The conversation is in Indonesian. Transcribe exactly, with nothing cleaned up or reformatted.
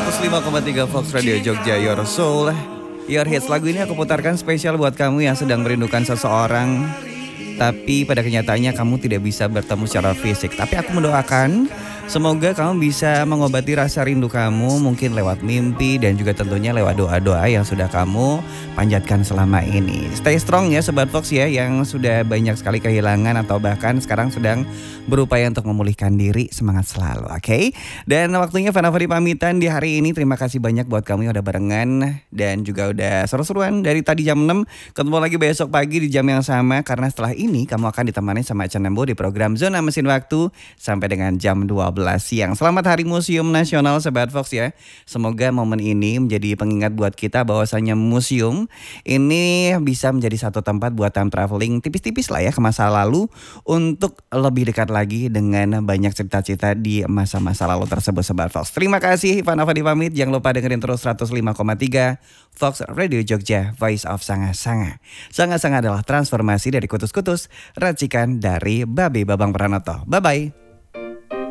seratus lima koma tiga Fox Radio Jogja, Your Soul, Your Hits. Lagu ini aku putarkan spesial buat kamu yang sedang merindukan seseorang, tapi pada kenyataannya kamu tidak bisa bertemu secara fisik. Tapi aku mendoakan semoga kamu bisa mengobati rasa rindu kamu, mungkin lewat mimpi dan juga tentunya lewat doa-doa yang sudah kamu panjatkan selama ini. Stay strong ya Sobat Fox ya, yang sudah banyak sekali kehilangan atau bahkan sekarang sedang berupaya untuk memulihkan diri. Semangat selalu, oke? Okay? Dan waktunya Fana Fari pamitan di hari ini. Terima kasih banyak buat kamu yang udah barengan dan juga udah seru-seruan dari tadi jam enam. Ketemu lagi besok pagi di jam yang sama, karena setelah ini kamu akan ditemani sama Acan Nembo di program Zona Mesin Waktu sampai dengan jam dua belas siang. Selamat Hari Museum Nasional Sobat Fox ya. Semoga momen ini menjadi pengingat buat kita bahwasanya museum ini bisa menjadi satu tempat buat time traveling tipis-tipis lah ya ke masa lalu, untuk lebih dekat lagi dengan banyak cerita-cerita di masa-masa lalu tersebut Sobat Fox. Terima kasih, Fana Fadi pamit. Jangan lupa dengerin terus seratus lima koma tiga Fox Radio Jogja, Voice of Sanga-Sanga. Sanga-Sanga adalah transformasi dari kutus-kutus, racikan dari Babe Babang Pranoto. Bye-bye.